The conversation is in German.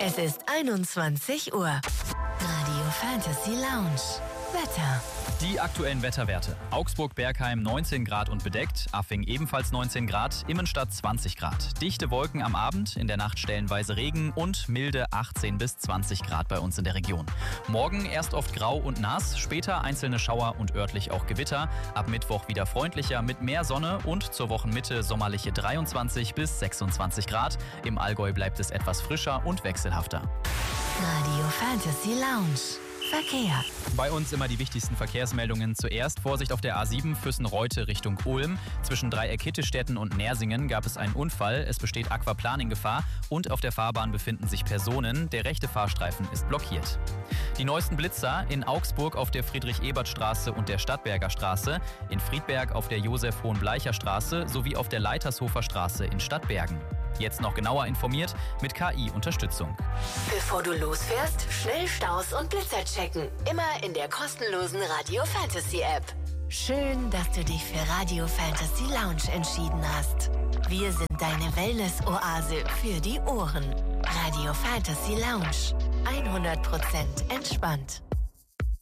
Es ist 21 Uhr. Radio Fantasy Lounge. Wetter. Die aktuellen Wetterwerte. Augsburg-Bergheim 19 Grad und bedeckt, Affing ebenfalls 19 Grad, Immenstadt 20 Grad. Dichte Wolken am Abend, in der Nacht stellenweise Regen und milde 18 bis 20 Grad bei uns in der Region. Morgen erst oft grau und nass, später einzelne Schauer und örtlich auch Gewitter. Ab Mittwoch wieder freundlicher mit mehr Sonne und zur Wochenmitte sommerliche 23 bis 26 Grad. Im Allgäu bleibt es etwas frischer und wechselhafter. Radio Fantasy Lounge. Verkehr. Bei uns immer die wichtigsten Verkehrsmeldungen. Zuerst Vorsicht auf der A7 Füssen-Reute Richtung Ulm. Zwischen Dreieck-Hittestätten und Nersingen gab es einen Unfall. Es besteht Aquaplaning-Gefahr und auf der Fahrbahn befinden sich Personen. Der rechte Fahrstreifen ist blockiert. Die neuesten Blitzer in Augsburg auf der Friedrich-Ebert-Straße und der Stadtberger Straße, in Friedberg auf der Josef-Hohenbleicher-Straße sowie auf der Leitershofer Straße in Stadtbergen. Jetzt noch genauer informiert mit KI-Unterstützung. Bevor du losfährst, schnell Staus und Blitzer checken. Immer in der kostenlosen Radio Fantasy App. Schön, dass du dich für Radio Fantasy Lounge entschieden hast. Wir sind deine Wellness-Oase für die Ohren. Radio Fantasy Lounge. 100% entspannt.